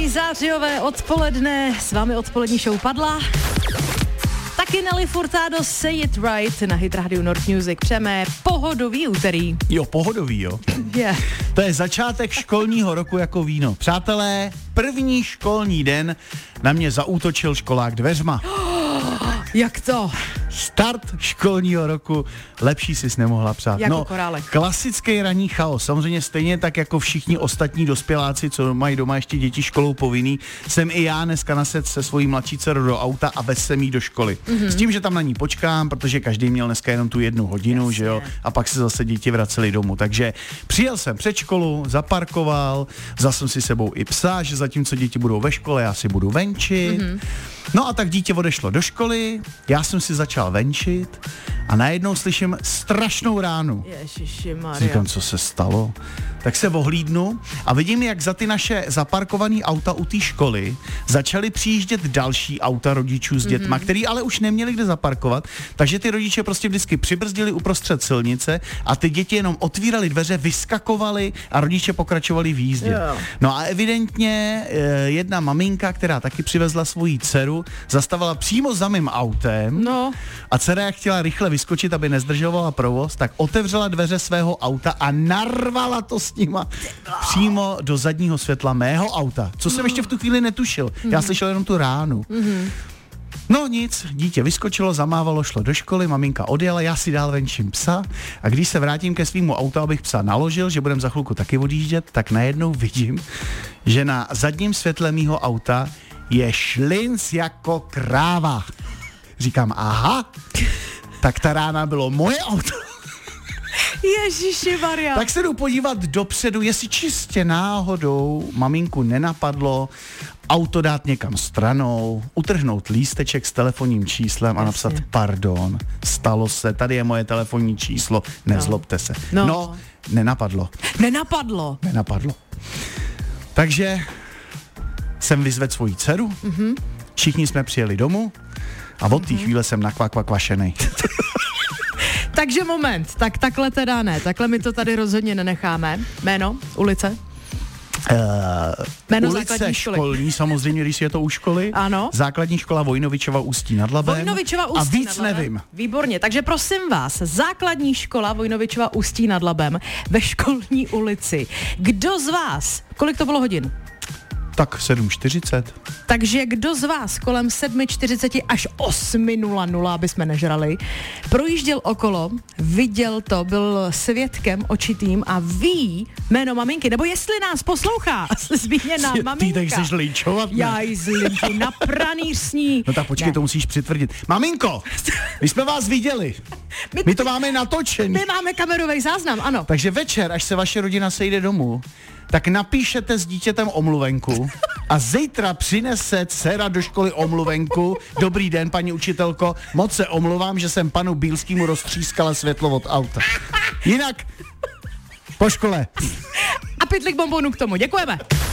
zářijové odpoledne, s vámi odpolední show Padla. Taky Nelly Furtado, Say It Right na Hit Radio North Music. Přejeme pohodový úterý. Jo, pohodový, jo. Yeah. To je začátek školního roku jako víno. Přátelé, první školní den na mě zaútočil školák dveřma. Jak to? Start školního roku, lepší sis nemohla přát. Jako korálek. Klasický ranní chaos, samozřejmě stejně tak jako všichni ostatní dospěláci, co mají doma ještě děti školou povinný, jsem i já dneska nasedl se svojí mladší dcerou do auta a vez jsem jí do školy. S tím, že tam na ní počkám, protože každý měl dneska jenom tu 1 hodinu, jasně, že jo, a pak se zase děti vraceli domů. Takže přijel jsem před školu, zaparkoval, vzal jsem si sebou i psa, že zatímco děti budou ve škole, já si budu venčit. No a tak dítě odešlo do školy, já jsem si začal venčit a najednou slyším strašnou ránu. Ježišimarja. Říkám, co se stalo? Tak se ohlídnu a vidím, jak za ty naše zaparkované auta u té školy začaly přijíždět další auta rodičů s dětma, který ale už neměli kde zaparkovat, takže ty rodiče prostě vždycky přibrzdili uprostřed silnice a ty děti jenom otvírali dveře, vyskakovali a rodiče pokračovali v jízdě. Jo. No a evidentně jedna maminka, která taky přivezla svoji dceru, zastavila přímo za mým autem. No. A dcera, jak chtěla rychle vyskočit, aby nezdržovala provoz, tak otevřela dveře svého auta a narvala to s nima přímo do zadního světla mého auta. Co jsem ještě v tu chvíli netušil. Já slyšel jenom tu ránu. No nic, dítě vyskočilo, zamávalo, šlo do školy, maminka odjela, já si dál venčím psa a když se vrátím ke svýmu autu, abych psa naložil, že budem za chvilku taky odjíždět, tak najednou vidím, že na zadním světle mýho auta je šlinc jako kráva. Říkám, aha, tak ta rána bylo moje auto. Ježišimarja. Tak se jdu podívat dopředu, jestli čistě náhodou maminku nenapadlo auto dát někam stranou, utrhnout lísteček s telefonním číslem a napsat pardon, stalo se, tady je moje telefonní číslo, nezlobte se. No, nenapadlo. Nenapadlo. Takže jsem vyzvedl svoji dceru, všichni jsme přijeli domů a od té chvíle jsem nakvakvašenej. Takže moment, tak takhle teda ne, takhle my to tady rozhodně nenecháme. Jméno, ulice? Jméno ulice základní školy. Školní, samozřejmě, když je to u školy. Ano. Základní škola Vojnovičova Ústí nad Labem. Vojnovičova Ústí a víc nad Labem. nevím. Výborně, takže prosím vás, základní škola Vojnovičova Ústí nad Labem ve Školní ulici. Kdo z vás, kolik to bylo hodin? Tak 7:40. Takže kdo z vás kolem 7:40 až 8:00, aby jsme nežrali, projížděl okolo, viděl to, byl svědkem očitým a ví jméno maminky, nebo jestli nás poslouchá zmíněná maminka. Ty tak chceš linčovat, ne? Já jí zlinču na pranýřsní. No tak počkej, ne. To musíš přitvrdit. Maminko, my jsme vás viděli. My to máme natočený. My máme kamerový záznam, ano. Takže večer, až se vaše rodina sejde domů, tak napíšete s dítětem omluvenku a zítra přinese dcera do školy omluvenku. Dobrý den, paní učitelko, moc se omluvám, že jsem panu Bílskému roztřískala světlo od auta. Jinak po škole. A pytlik bonbonů k tomu, děkujeme.